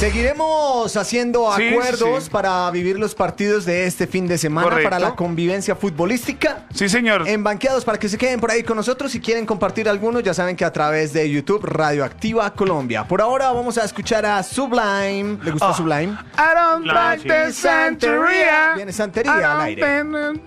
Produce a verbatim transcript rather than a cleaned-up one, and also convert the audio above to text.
Seguiremos haciendo Sí, acuerdos sí. para vivir los partidos de este fin de semana. Correcto. Para la convivencia futbolística. Sí, señor. En Banqueados, para que se queden por ahí con nosotros. Si quieren compartir algunos, ya saben que a través de YouTube, Radioactiva Colombia. Por ahora vamos a escuchar a Sublime. ¿Le gusta Oh. Sublime? I don't Claro, like sí. the Santeria. Viene Santería al aire.